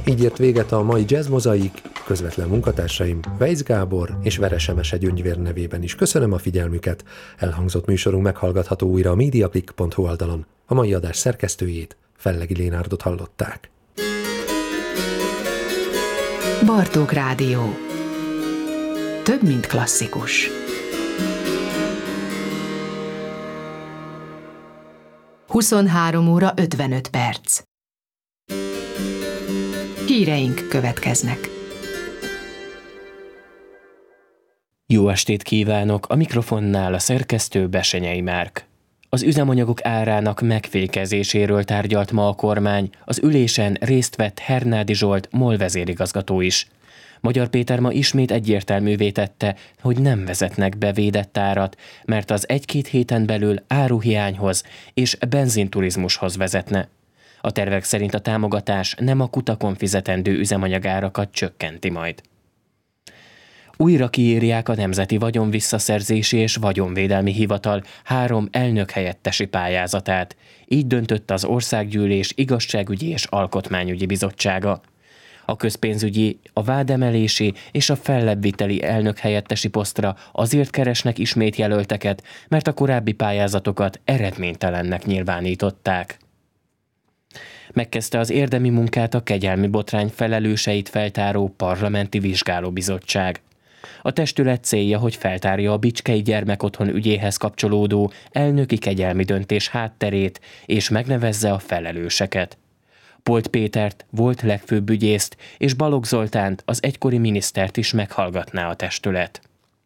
Így ért véget a mai Jazz Mozaik, közvetlen munkatársaim Weisz Gábor és Veres Emese Gyöngyvér nevében is köszönöm a figyelmüket. Elhangzott műsorunk meghallgatható újra a mediaclick.hu oldalon. A mai adás szerkesztőjét, Fellegi Lénárdot hallották. Bartók Rádió. Több, mint klasszikus. 23 óra 55 perc. Híreink következnek. Jó estét kívánok! A mikrofonnál a szerkesztő Besenyei Márk. Az üzemanyagok árának megfékezéséről tárgyalt ma a kormány, az ülésen részt vett Hernádi Zsolt MOL vezérigazgató is. Magyar Péter ma ismét egyértelművé tette, hogy nem vezetnek be védett árat, mert az 1-2 héten belül áruhiányhoz és benzinturizmushoz vezetne. A tervek szerint a támogatás nem a kutakon fizetendő üzemanyagárakat csökkenti majd. Újra kiírják a Nemzeti Vagyonvisszaszerzési és Vagyonvédelmi Hivatal 3 elnökhelyettesi pályázatát. Így döntött az Országgyűlés Igazságügyi és Alkotmányügyi Bizottsága. A közpénzügyi, a vádemelési és a fellebbviteli elnökhelyettesi posztra azért keresnek ismét jelölteket, mert a korábbi pályázatokat eredménytelennek nyilvánították. Megkezdte az érdemi munkát a kegyelmi botrány felelőseit feltáró parlamenti vizsgálóbizottság. A testület célja, hogy feltárja a Bicskei Gyermekotthon ügyéhez kapcsolódó elnöki kegyelmi döntés hátterét, és megnevezze a felelőseket. Polt Pétert, volt legfőbb ügyészt, és Balogh Zoltánt, az egykori minisztert is meghallgatná a testület.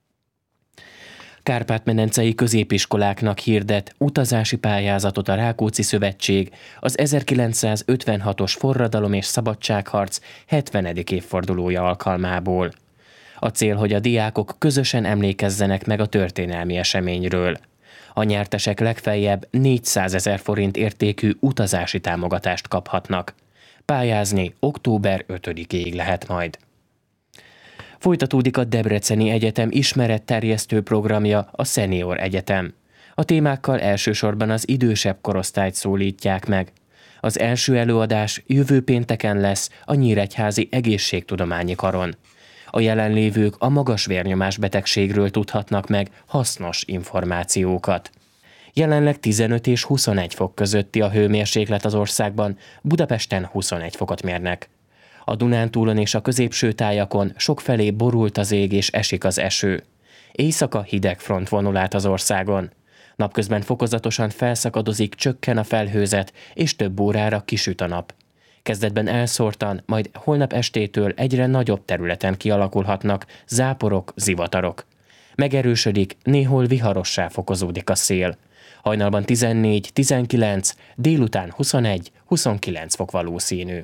Kárpát-medencei középiskoláknak hirdet utazási pályázatot a Rákóczi Szövetség az 1956-os forradalom és szabadságharc 70. évfordulója alkalmából. A cél, hogy a diákok közösen emlékezzenek meg a történelmi eseményről. A nyertesek legfeljebb 400 000 forint értékű utazási támogatást kaphatnak. Pályázni október 5-ig lehet majd. Folytatódik a Debreceni Egyetem ismeretterjesztő programja, a Senior Egyetem. A témákkal elsősorban az idősebb korosztályt szólítják meg. Az első előadás jövő pénteken lesz a Nyíregyházi Egészségtudományi Karon. A jelenlévők a magas vérnyomás betegségről tudhatnak meg hasznos információkat. Jelenleg 15 és 21 fok közötti a hőmérséklet az országban, Budapesten 21 fokot mérnek. A Dunántúlon és a középső tájakon sokfelé borult az ég és esik az eső. Éjszaka hideg front vonul át az országon. Napközben fokozatosan felszakadozik, csökken a felhőzet, és több órára kisüt a nap. Kezdetben elszórtan, majd holnap estétől egyre nagyobb területen kialakulhatnak záporok, zivatarok. Megerősödik, néhol viharossá fokozódik a szél. Hajnalban 14-19, délután 21-29 fok valószínű.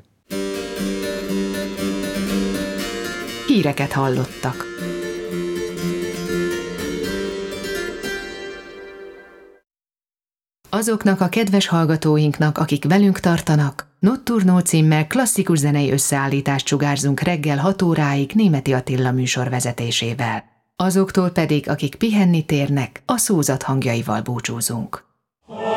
Híreket hallottak. Azoknak a kedves hallgatóinknak, akik velünk tartanak, Notturno címmel klasszikus zenei összeállítást sugárzunk reggel 6 óráig Németi Attila műsor vezetésével. Azoktól pedig, akik pihenni térnek, a szózat hangjaival búcsúzunk.